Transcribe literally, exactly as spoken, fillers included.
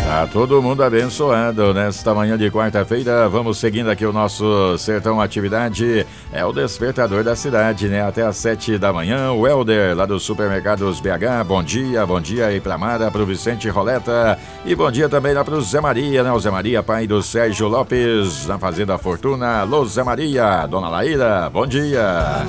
Tá todo mundo abençoado nesta manhã de quarta-feira. Vamos seguindo aqui o nosso Sertão Atividade. É o despertador da cidade, né? Até às sete da manhã. O Helder, lá dos Supermercados B H. Bom dia, bom dia aí pra Mara, pro Vicente Roleta. E bom dia também lá pro Zé Maria, né? O Zé Maria, pai do Sérgio Lopes, na Fazenda Fortuna. Alô, Zé Maria, Dona Laíra, bom dia.